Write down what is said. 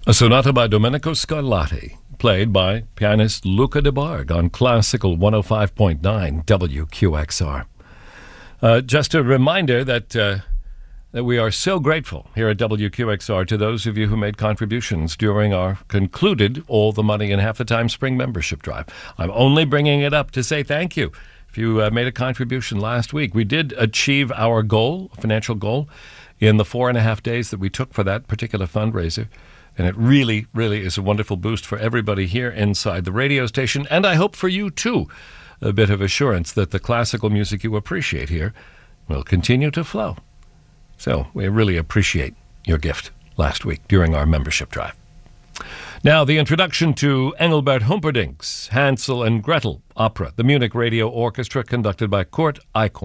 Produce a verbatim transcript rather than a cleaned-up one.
A sonata by Domenico Scarlatti, played by pianist Luca de Barg on Classical one oh five point nine W Q X R. Uh, just a reminder that uh, that we are so grateful here at W Q X R to those of you who made contributions during our concluded All the Money in Half the Time spring membership drive. I'm only bringing it up to say thank you. If you uh, made a contribution last week, we did achieve our goal, financial goal, in the four and a half days that we took for that particular fundraiser. And it really, really is a wonderful boost for everybody here inside the radio station. And I hope for you, too, a bit of assurance that the classical music you appreciate here will continue to flow. So we really appreciate your gift last week during our membership drive. Now, the introduction to Engelbert Humperdinck's Hansel and Gretel opera, the Munich Radio Orchestra, conducted by Kurt Eichhorn.